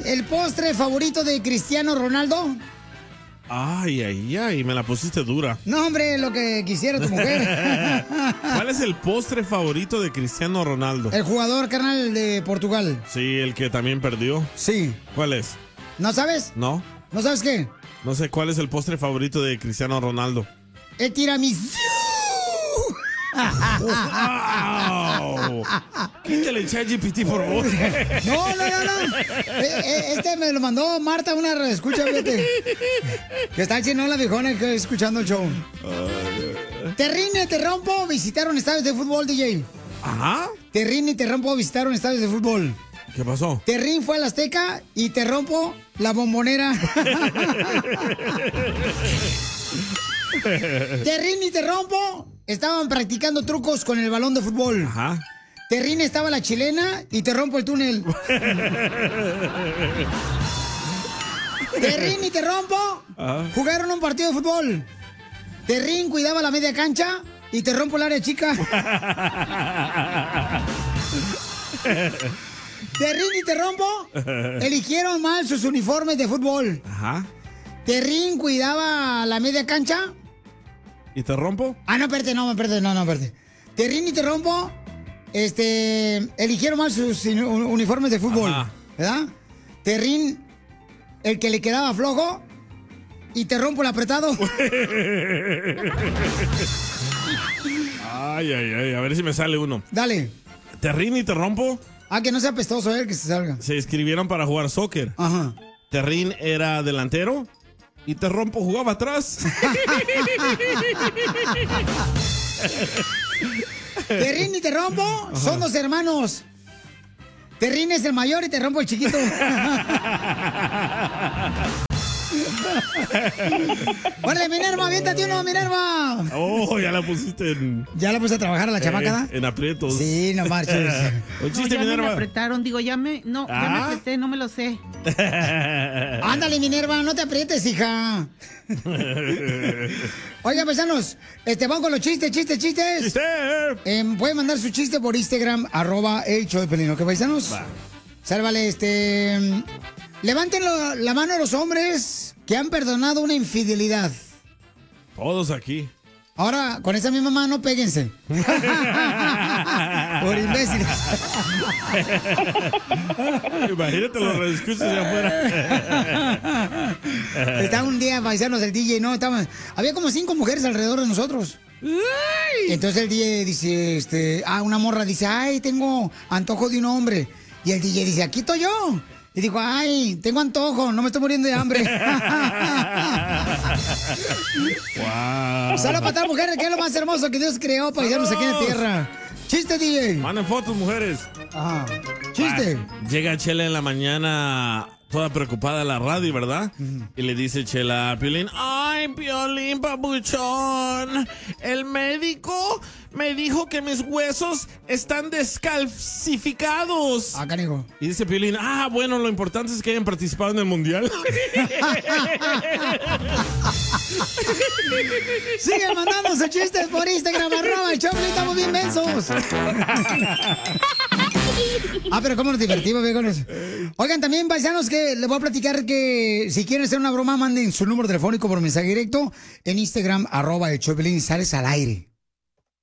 el postre favorito de Cristiano Ronaldo? Ay, me la pusiste dura. No, hombre, lo que quisiera tu mujer. ¿Cuál es el postre favorito de Cristiano Ronaldo? El jugador, carnal, de Portugal. Sí, el que también perdió. Sí. ¿Cuál es? ¿No sabes? No. ¿No sabes qué? No sé cuál es el postre favorito de Cristiano Ronaldo. El tiramisú. ¡Wow! Quítale el ChatGPT, por favor. No. Este me lo mandó Marta, una escucha, fíjate. Que está chino la viejona que escuchando el show. Terrín y Te Rompo visitaron estadios de fútbol, DJ. Ajá. Terrín y Te Rompo visitaron estadios de fútbol. ¿Qué pasó? Terrín fue a la Azteca y Te Rompo la Bombonera. Terrín y Te Rompo estaban practicando trucos con el balón de fútbol. Ajá. Terrín estaba la chilena y Te Rompo el túnel. Terrín y Te Rompo jugaron un partido de fútbol. Terrín cuidaba la media cancha y Te Rompo el área chica. Terrín y Te Rompo eligieron mal sus uniformes de fútbol. Ajá. Terrín cuidaba la media cancha. ¿Y Te Rompo? No, espérate. Terrín y Te Rompo eligieron mal sus uniformes de fútbol. Ajá. ¿Verdad? Terrín, el que le quedaba flojo, y Te Rompo el apretado. Ay, a ver si me sale uno. Dale. Terrín y Te Rompo. Que no sea pestoso que se salga. Se inscribieron para jugar soccer. Ajá. Terrín era delantero y Te Rompo jugaba atrás. Terrín y Te Rompo son dos hermanos. Terrín es el mayor y Te Rompo el chiquito. ¡Órale, Minerva! ¡Aviéntate uno, Minerva! Ya la pusiste en... ¿Ya la puse a trabajar a la chamaca, ¿da? En aprietos. Sí, no marches. Un chiste, ya Minerva. me apretaron, ya me apreté, no me lo sé. Ándale, Minerva, no te aprietes, hija. Oigan, paisanos, vamos con los chistes. Pueden mandar su chiste por Instagram, @el show de Pelín, ¿ok, paisanos? Va. Sálvale, levanten la mano a los hombres que han perdonado una infidelidad. Todos aquí. Ahora, con esa misma mano, péguense. Por imbéciles. Imagínate los redescuchos de afuera. Estaba un día, paisanos, el DJ, había como 5 mujeres alrededor de nosotros. Entonces el DJ dice, una morra dice, tengo antojo de un hombre. Y el DJ dice, aquí estoy yo. Y dijo, tengo antojo, no me estoy muriendo de hambre. Wow. Solo para tal mujer, que es lo más hermoso que Dios creó, paisanos, aquí en la tierra. Chiste, DJ. Manden fotos, mujeres. Ajá. Chiste. Llega Chela en la mañana toda preocupada a la radio, ¿verdad? Y le dice Chela a Piolín, ¡ay, Piolín, papuchón! El médico me dijo que mis huesos están descalcificados. Canijo. Y dice Piolín, bueno, lo importante es que hayan participado en el mundial. Sigue mandando sus chistes por Instagram, @el Choplin, estamos bien mensos. Pero cómo nos divertimos, viejones. Oigan, también, paisanos, que les voy a platicar que si quieren hacer una broma, manden su número telefónico por mensaje directo en Instagram, @el Choplin, y sales al aire.